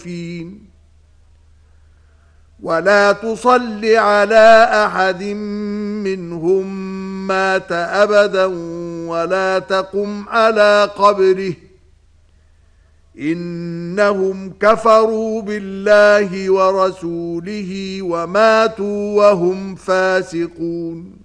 ولا تصل على أحد منهم مات أبدا ولا تقم على قبره إنهم كفروا بالله ورسوله وماتوا وهم فاسقون